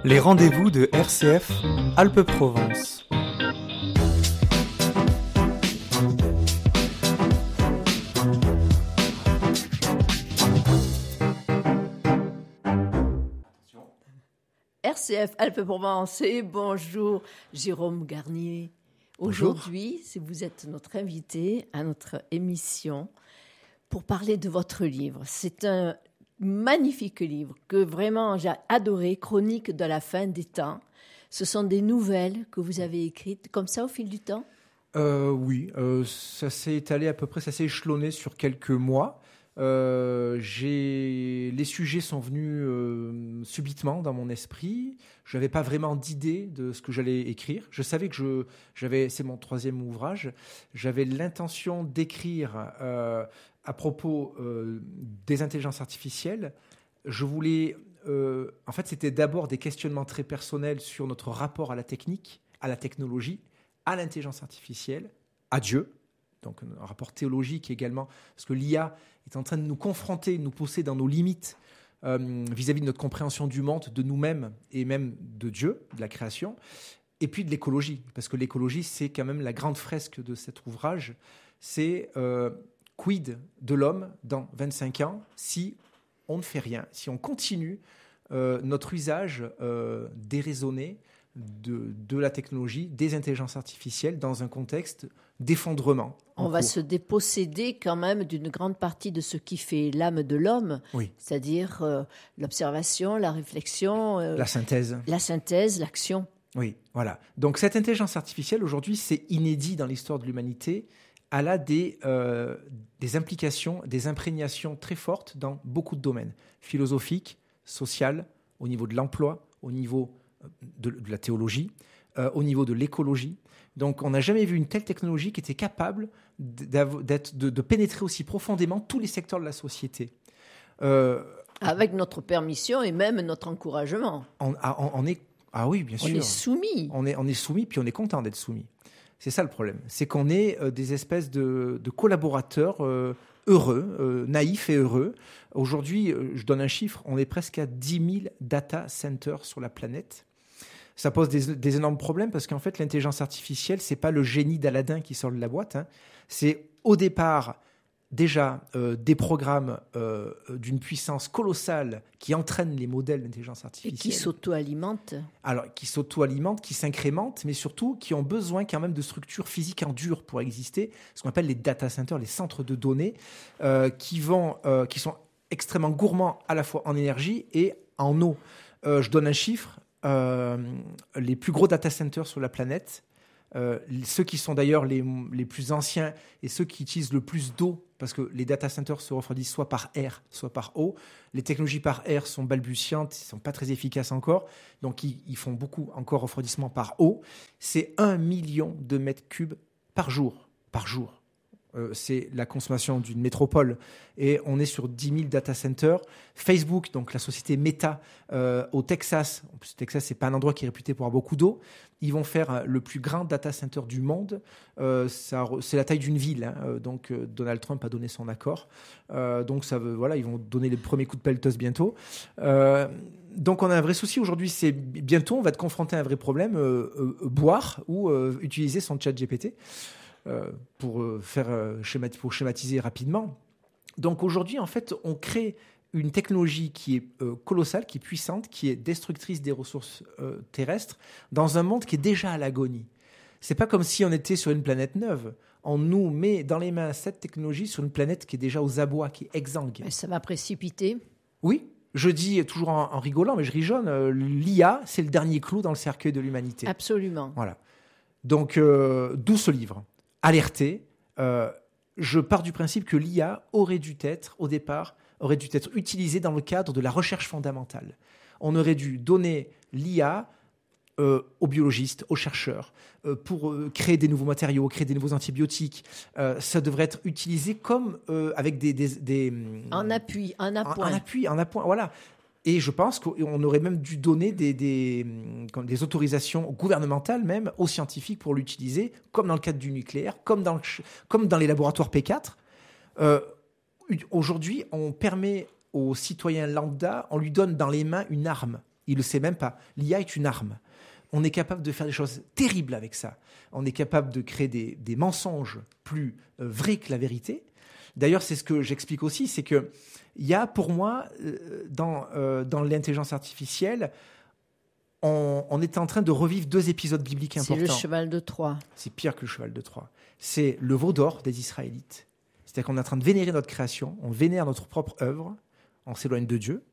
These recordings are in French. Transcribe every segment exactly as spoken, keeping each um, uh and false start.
Les rendez-vous de R C F Alpes-Provence. R C F Alpes-Provence, et bonjour Jérôme Garnier. Aujourd'hui, si vous êtes notre invité à notre émission pour parler de votre livre. C'est un magnifique livre que vraiment j'ai adoré, Chronique de la fin des temps. Ce sont des nouvelles que vous avez écrites comme ça au fil du temps ? euh, Oui, euh, ça s'est étalé à peu près, ça s'est échelonné sur quelques mois. Euh, j'ai... Les sujets sont venus euh, subitement dans mon esprit. Je n'avais pas vraiment d'idée de ce que j'allais écrire. Je savais que je, j'avais, c'est mon troisième ouvrage, j'avais l'intention d'écrire euh, à propos euh, des intelligences artificielles. Je voulais, euh, en fait, c'était d'abord des questionnements très personnels sur notre rapport à la technique, à la technologie, à l'intelligence artificielle, à Dieu. Donc un rapport théologique également, parce que l'I A est en train de nous confronter, de nous pousser dans nos limites euh, vis-à-vis de notre compréhension du monde, de nous-mêmes et même de Dieu, de la création, et puis de l'écologie, parce que l'écologie, c'est quand même la grande fresque de cet ouvrage. C'est euh, quid de l'homme dans vingt-cinq ans si on ne fait rien, si on continue euh, notre usage euh, déraisonné De, de la technologie, des intelligences artificielles dans un contexte d'effondrement. On va se déposséder quand même d'une grande partie de ce qui fait l'âme de l'homme, oui. C'est-à-dire euh, l'observation, la réflexion, euh, la synthèse. La synthèse, l'action. Oui, voilà. Donc cette intelligence artificielle, aujourd'hui, c'est inédit dans l'histoire de l'humanité. Elle a des, euh, des implications, des imprégnations très fortes dans beaucoup de domaines, philosophiques, sociaux, au niveau de l'emploi, au niveau De, de la théologie, euh, au niveau de l'écologie. Donc, on n'a jamais vu une telle technologie qui était capable d'être, de, de pénétrer aussi profondément tous les secteurs de la société. Euh, Avec notre permission et même notre encouragement. On, on, on est, ah oui, bien on sûr. On est soumis. On est, on est soumis, puis on est content d'être soumis. C'est ça le problème. C'est qu'on est euh, des espèces de, de collaborateurs euh, heureux, euh, naïfs et heureux. Aujourd'hui, euh, je donne un chiffre, on est presque à dix mille data centers sur la planète. Ça pose des, des énormes problèmes parce qu'en fait, l'intelligence artificielle, ce n'est pas le génie d'Aladin qui sort de la boîte. Hein. C'est au départ déjà euh, des programmes euh, d'une puissance colossale qui entraînent les modèles d'intelligence artificielle. Et qui s'auto-alimentent. Alors, qui s'auto-alimentent, qui s'incrémentent, mais surtout qui ont besoin quand même de structures physiques en dur pour exister, ce qu'on appelle les data centers, les centres de données, euh, qui, vont, euh, qui sont extrêmement gourmands à la fois en énergie et en eau. Euh, je donne un chiffre. Euh, les plus gros data centers sur la planète, euh, ceux qui sont d'ailleurs les, les plus anciens et ceux qui utilisent le plus d'eau, parce que les data centers se refroidissent soit par air, soit par eau. Les technologies par air sont balbutiantes, ne sont pas très efficaces encore, donc ils, ils font beaucoup encore refroidissement par eau. C'est un million de mètres cubes par jour, par jour. Euh, c'est la consommation d'une métropole et on est sur dix mille data centers. Facebook, donc la société Meta euh, au Texas, en plus Texas c'est pas un endroit qui est réputé pour avoir beaucoup d'eau, ils vont faire le plus grand data center du monde. Euh, ça, c'est la taille d'une ville, hein. Donc euh, Donald Trump a donné son accord, euh, donc ça veut, voilà, ils vont donner les premiers coups de pelleteuse bientôt. Euh, donc on a un vrai souci aujourd'hui, c'est bientôt on va être confronté à un vrai problème, euh, euh, boire ou euh, utiliser son chat G P T. Euh, pour, euh, faire, euh, schémat- pour schématiser rapidement. Donc aujourd'hui, en fait, on crée une technologie qui est euh, colossale, qui est puissante, qui est destructrice des ressources euh, terrestres, dans un monde qui est déjà à l'agonie. C'est pas comme si on était sur une planète neuve. On nous met dans les mains cette technologie sur une planète qui est déjà aux abois, qui est exsangue. Mais ça va précipiter. Oui, je dis toujours en, en rigolant, mais je rigonne, euh, l'I A, c'est le dernier clou dans le cercueil de l'humanité. Absolument. Voilà. Donc, euh, d'où ce livre. Alerté, euh, je pars du principe que l'I A aurait dû être, au départ, aurait dû être utilisée dans le cadre de la recherche fondamentale. On aurait dû donner l'I A euh, aux biologistes, aux chercheurs, euh, pour euh, créer des nouveaux matériaux, créer des nouveaux antibiotiques. Euh, ça devrait être utilisé comme euh, avec des, des, des en appui, en appoint. En, en appui, en appoint, voilà. Et je pense qu'on aurait même dû donner des, des, des autorisations gouvernementales même aux scientifiques pour l'utiliser, comme dans le cadre du nucléaire, comme dans, le, comme dans les laboratoires P quatre. Euh, aujourd'hui, on permet aux citoyens lambda, on lui donne dans les mains une arme. Il ne le sait même pas. L'I A est une arme. On est capable de faire des choses terribles avec ça. On est capable de créer des, des mensonges plus euh, vrais que la vérité. D'ailleurs, c'est ce que j'explique aussi, c'est qu'il y a pour moi, euh, dans, euh, dans l'intelligence artificielle, on, on est en train de revivre deux épisodes bibliques importants. C'est le cheval de Troie. C'est pire que le cheval de Troie. C'est le veau d'or des Israélites. C'est-à-dire qu'on est en train de vénérer notre création, on vénère notre propre œuvre, on s'éloigne de Dieu.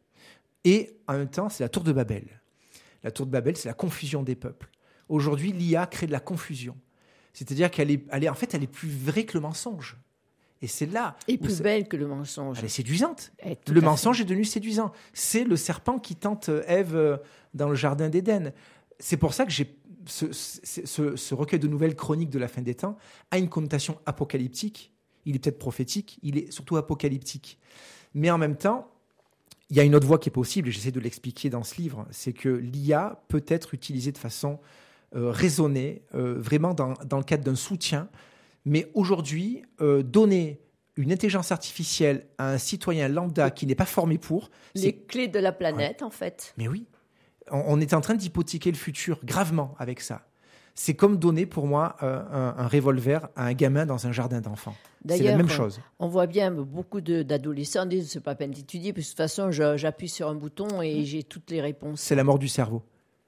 Et en même temps, c'est la tour de Babel. La tour de Babel, c'est la confusion des peuples. Aujourd'hui, l'I A crée de la confusion. C'est-à-dire qu'elle est, elle est, en fait, elle est plus vraie que le mensonge. Et c'est là. Et plus c'est... belle que le mensonge. Elle est séduisante. Est le mensonge fait. Est devenu séduisant. C'est le serpent qui tente Ève dans le jardin d'Éden. C'est pour ça que j'ai ce, ce, ce, ce recueil de nouvelles chroniques de la fin des temps a une connotation apocalyptique. Il est peut-être prophétique, il est surtout apocalyptique. Mais en même temps, il y a une autre voie qui est possible, et j'essaie de l'expliquer dans ce livre, c'est que l'I A peut être utilisée de façon euh, raisonnée, euh, vraiment dans, dans le cadre d'un soutien. Mais aujourd'hui, euh, donner une intelligence artificielle à un citoyen lambda qui n'est pas formé pour... Les c'est... clés de la planète, ouais. en fait. Mais oui, on, on est en train d'hypothéquer le futur gravement avec ça. C'est comme donner, pour moi, euh, un, un revolver à un gamin dans un jardin d'enfants. D'ailleurs, c'est la même chose. On voit bien beaucoup de, d'adolescents disent c'est pas peine d'étudier, parce que de toute façon, je, j'appuie sur un bouton et mmh. j'ai toutes les réponses. C'est la mort du cerveau.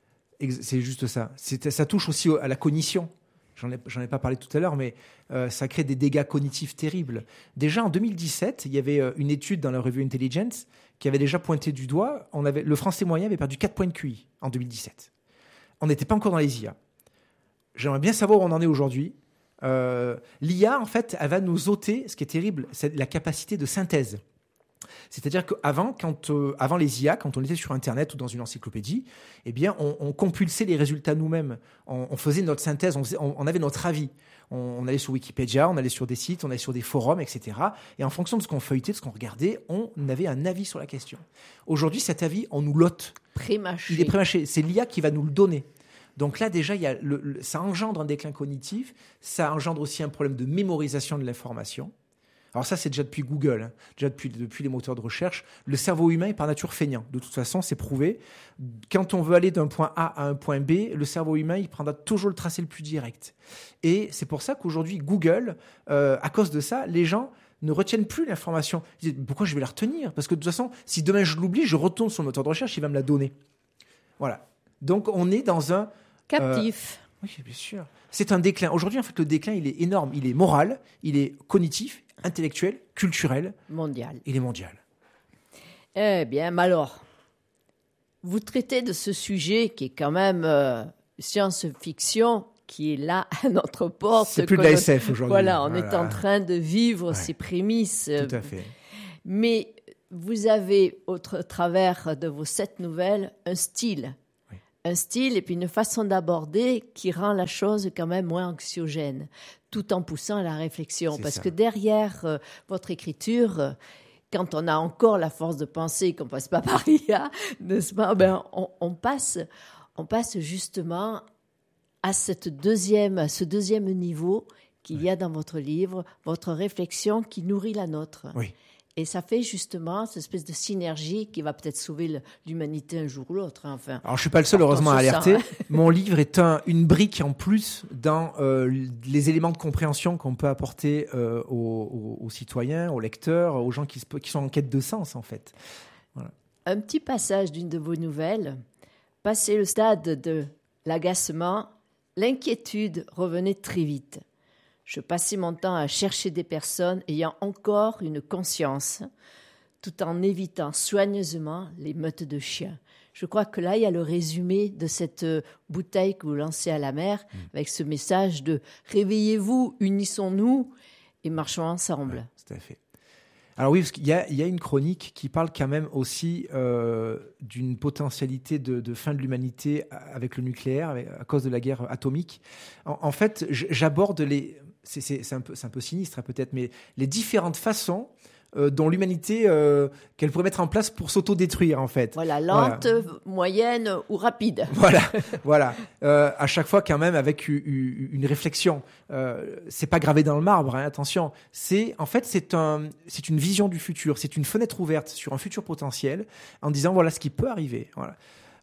C'est juste ça. C'est, ça touche aussi à la cognition. J'en ai, j'en ai pas parlé tout à l'heure, mais euh, ça crée des dégâts cognitifs terribles. Déjà en deux mille dix-sept, il y avait une étude dans la revue Intelligence qui avait déjà pointé du doigt. On avait, le français moyen avait perdu quatre points de Q I en deux mille dix-sept. On n'était pas encore dans les I A. J'aimerais bien savoir où on en est aujourd'hui. Euh, L'I A, en fait, elle va nous ôter, ce qui est terrible, c'est la capacité de synthèse. C'est-à-dire qu'avant, quand, euh, avant les I A, quand on était sur Internet ou dans une encyclopédie, eh bien, on, on compulsait les résultats nous-mêmes. On, on faisait notre synthèse, on, faisait, on, on avait notre avis. On, on allait sur Wikipédia, on allait sur des sites, on allait sur des forums, et cetera. Et en fonction de ce qu'on feuilletait, de ce qu'on regardait, on avait un avis sur la question. Aujourd'hui, cet avis, on nous l'ôte. Prémâché. Il est prémâché. C'est l'I A qui va nous le donner. Donc là, déjà, il y a le, le, ça engendre un déclin cognitif, ça engendre aussi un problème de mémorisation de l'information. Alors ça, c'est déjà depuis Google, hein. déjà depuis, depuis les moteurs de recherche. Le cerveau humain est par nature feignant. De toute façon, c'est prouvé. Quand on veut aller d'un point A à un point B, le cerveau humain, il prendra toujours le tracé le plus direct. Et c'est pour ça qu'aujourd'hui, Google, euh, à cause de ça, les gens ne retiennent plus l'information. Ils disent, pourquoi je vais la retenir ? Parce que de toute façon, si demain je l'oublie, je retourne sur le moteur de recherche, il va me la donner. Voilà. Donc, on est dans un... Captif. Euh, oui, bien sûr. C'est un déclin. Aujourd'hui, en fait, le déclin, il est énorme. Il est moral, il est cognitif, intellectuel, culturel. Mondial. Il est mondial. Eh bien, alors, vous traitez de ce sujet qui est quand même euh, science-fiction, qui est là à notre porte. C'est plus de la S F aujourd'hui. Voilà, on voilà. est en train de vivre ouais. ces prémices. Tout à fait. Mais vous avez, au tra- travers de vos sept nouvelles, un style. Un style et puis une façon d'aborder qui rend la chose quand même moins anxiogène, tout en poussant à la réflexion. C'est Parce ça. que derrière euh, votre écriture, euh, quand on a encore la force de penser qu'on ne passe pas par l'I A, n'est-ce pas, ben, on, on, passe, on passe justement à, cette deuxième, à ce deuxième niveau qu'il oui. y a dans votre livre, votre réflexion qui nourrit la nôtre. Oui. Et ça fait justement cette espèce de synergie qui va peut-être sauver l'humanité un jour ou l'autre. Hein, enfin, alors, je ne suis pas le seul, heureusement, à alerter. Hein. Mon livre est un, une brique en plus dans euh, les éléments de compréhension qu'on peut apporter euh, aux, aux, aux citoyens, aux lecteurs, aux gens qui, se, qui sont en quête de sens, en fait. Voilà. Un petit passage d'une de vos nouvelles. Passé le stade de l'agacement, l'inquiétude revenait très vite. Je passais mon temps à chercher des personnes ayant encore une conscience, tout en évitant soigneusement les meutes de chiens. Je crois que là, il y a le résumé de cette bouteille que vous lancez à la mer, mmh. avec ce message de « Réveillez-vous, unissons-nous et marchons ensemble ouais, ». Tout à fait. Alors oui, parce qu'il y a, il y a une chronique qui parle quand même aussi euh, d'une potentialité de, de fin de l'humanité avec le nucléaire, avec, à cause de la guerre atomique. En, en fait, j'aborde les... C'est, c'est, c'est, un peu, c'est un peu sinistre peut-être, mais les différentes façons euh, dont l'humanité, euh, qu'elle pourrait mettre en place pour s'autodétruire en fait. Voilà, lente, voilà. moyenne ou rapide. Voilà, voilà. Euh, à chaque fois quand même avec u, u, une réflexion. Euh, c'est pas gravé dans le marbre, hein, attention. C'est, en fait, c'est, un, c'est une vision du futur, c'est une fenêtre ouverte sur un futur potentiel en disant voilà ce qui peut arriver. Voilà.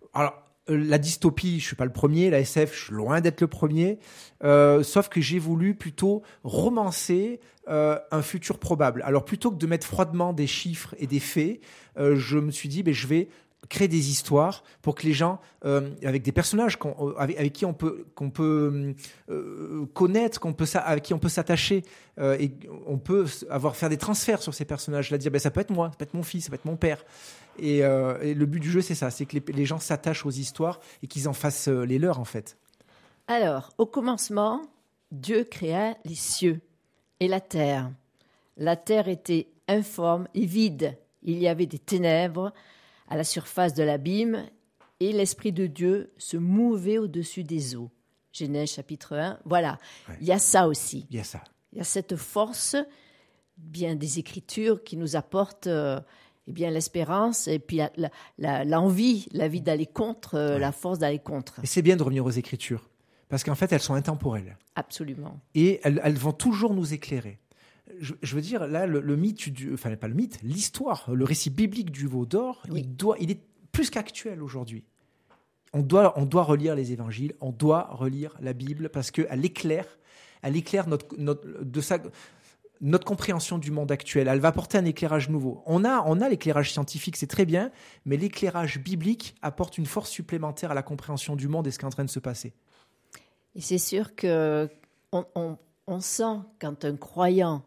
Alors, la dystopie, je suis pas le premier. La S F, je suis loin d'être le premier. Euh, sauf que j'ai voulu plutôt romancer euh, un futur probable. Alors, plutôt que de mettre froidement des chiffres et des faits, euh, je me suis dit, ben, je vais créer des histoires pour que les gens, euh, avec des personnages qu'on, avec, avec qui on peut, qu'on peut euh, connaître, qu'on peut, avec qui on peut s'attacher, euh, et on peut avoir faire des transferts sur ces personnages-là, dire ben, ça peut être moi, ça peut être mon fils, ça peut être mon père. Et, euh, et le but du jeu, c'est ça, c'est que les, les gens s'attachent aux histoires et qu'ils en fassent euh, les leurs, en fait. Alors, au commencement, Dieu créa les cieux et la terre. La terre était informe et vide. Il y avait des ténèbres à la surface de l'abîme, et l'Esprit de Dieu se mouvait au-dessus des eaux. Genèse chapitre un, voilà. Ouais. Il y a ça aussi. Il y a ça. Il y a cette force, bien des Écritures qui nous apportent euh, eh bien, l'espérance et puis la, la, la, l'envie, l'envie d'aller contre, euh, ouais. la force d'aller contre. Et c'est bien de revenir aux Écritures, parce qu'en fait, elles sont intemporelles. Absolument. Et elles, elles vont toujours nous éclairer. Je, je veux dire, là, le, le mythe, du, enfin pas le mythe, l'histoire, le récit biblique du veau d'or, oui. il, doit, il est plus qu'actuel aujourd'hui. On doit, on doit relire les évangiles, on doit relire la Bible, parce qu'elle éclaire, elle éclaire notre, notre, de sa, notre compréhension du monde actuel. Elle va apporter un éclairage nouveau. On a, on a l'éclairage scientifique, c'est très bien, mais l'éclairage biblique apporte une force supplémentaire à la compréhension du monde et ce qui est en train de se passer. Et c'est sûr qu'on on, on sent quand un croyant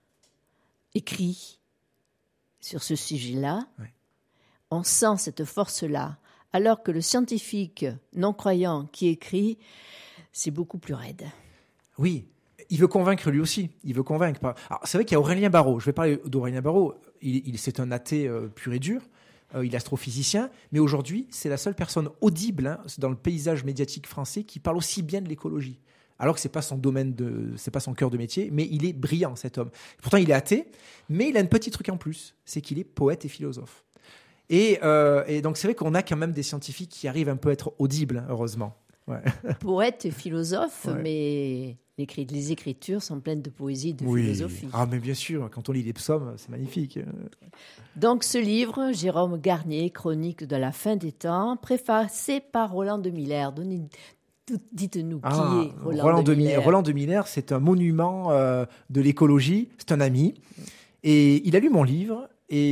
écrit sur ce sujet-là, ouais. on sent cette force-là, alors que le scientifique non-croyant qui écrit, c'est beaucoup plus raide. Oui, il veut convaincre lui aussi, il veut convaincre. Alors, c'est vrai qu'il y a Aurélien Barraud, je vais parler d'Aurélien Barraud, il, il, c'est un athée euh, pur et dur, euh, il est astrophysicien, mais aujourd'hui, c'est la seule personne audible hein, dans le paysage médiatique français qui parle aussi bien de l'écologie. Alors que c'est pas son domaine de, c'est pas son cœur de métier, mais il est brillant cet homme. Pourtant, il est athée, mais il a un petit truc en plus, c'est qu'il est poète et philosophe. Et, euh, et donc c'est vrai qu'on a quand même des scientifiques qui arrivent un peu à être audibles, heureusement. Ouais. Poète et philosophe, ouais. mais les écritures sont pleines de poésie, de oui. philosophie. Ah, mais bien sûr, quand on lit les psaumes, c'est magnifique. Donc ce livre, Jérôme Garnier, Chronique de la fin des temps, préfacé par Roland de Miller. Donnez Dites-nous ah, qui est Roland, Roland de Miller. Roland de Miller, c'est un monument euh, de l'écologie. C'est un ami. Et il a lu mon livre.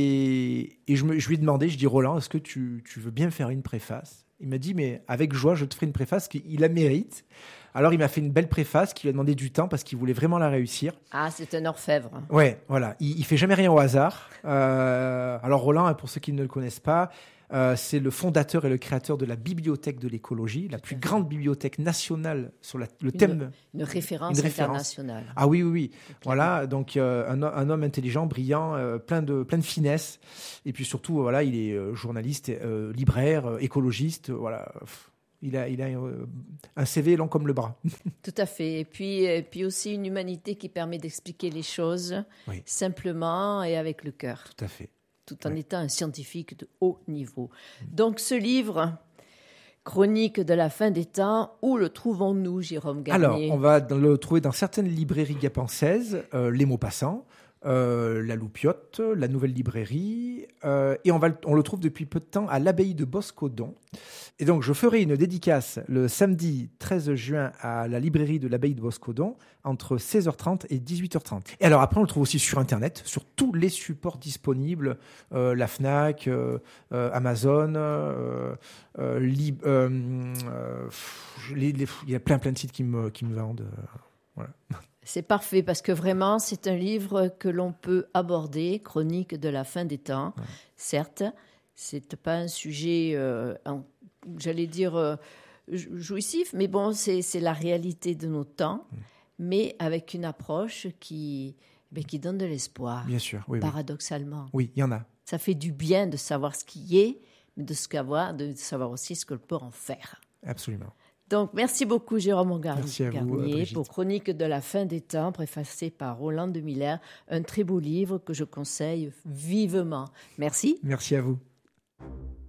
Et, et je, me, je lui ai demandé, je dis Roland, est-ce que tu, tu veux bien faire une préface ? Il m'a dit, mais avec joie, je te ferai une préface, qu'il la mérite. Alors il m'a fait une belle préface qui lui a demandé du temps parce qu'il voulait vraiment la réussir. Ah, c'est un orfèvre. Ouais, voilà. Il, il fait jamais rien au hasard. Euh, alors Roland, pour ceux qui ne le connaissent pas, Euh, c'est le fondateur et le créateur de la Bibliothèque de l'écologie, la plus grande bibliothèque nationale sur la, le une, thème. Une référence, une référence internationale. Ah oui, oui, oui. Voilà, donc euh, un, un homme intelligent, brillant, euh, plein, de, plein de finesse. Et puis surtout, voilà, il est euh, journaliste, euh, libraire, euh, écologiste. Euh, voilà. Il a, il a euh, un C V long comme le bras. Tout à fait. Et puis, et puis aussi une humanité qui permet d'expliquer les choses oui. simplement et avec le cœur. Tout à fait. Tout en ouais. étant un scientifique de haut niveau. Donc, ce livre, Chronique de la fin des temps, où le trouvons-nous, Jérôme Garnier ? Alors, on va le trouver dans certaines librairies gapençaises, euh, Les Maupassants, euh, La Loupiote, la Nouvelle Librairie, euh, et on, va, on le trouve depuis peu de temps à l'abbaye de Boscodon. Et donc, je ferai une dédicace le samedi treize juin à la librairie de l'abbaye de Boscodon entre seize heures trente et dix-huit heures trente. Et alors après, on le trouve aussi sur Internet, sur tous les supports disponibles, euh, la Fnac, euh, euh, Amazon, euh, euh, Lib, euh, euh, les, les, il y a plein plein de sites qui me, qui me vendent. Euh, voilà. C'est parfait parce que vraiment, c'est un livre que l'on peut aborder, Chronique de la fin des temps. Ouais. Certes, c'est pas un sujet, euh, en, j'allais dire, euh, jouissif, mais bon, c'est, c'est la réalité de nos temps. Mmh. Mais avec une approche qui, ben, qui donne de l'espoir. Bien sûr, oui. Paradoxalement. Oui, il y en a. Ça fait du bien de savoir ce qui est, mais de, ce qu'avoir, de savoir aussi ce que l'on peut en faire. Absolument. Donc, merci beaucoup, Jérôme Garnier, merci à vous, Brigitte. Pour Chronique de la fin des temps, préfacé par Roland de Miller. Un très beau livre que je conseille vivement. Merci. Merci à vous.